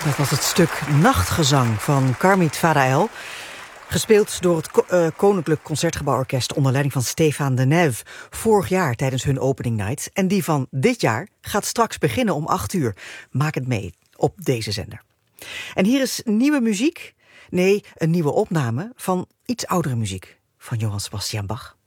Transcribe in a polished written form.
Dat was het stuk Nachtgezang van Carmit Fadael. Gespeeld door het Koninklijk Concertgebouworkest onder leiding van Stéphane Denève. Vorig jaar tijdens hun opening night. En die van dit jaar gaat straks beginnen om 8:00. Maak het mee op deze zender. En hier is nieuwe muziek. Nee, een nieuwe opname van iets oudere muziek van Johann Sebastian Bach.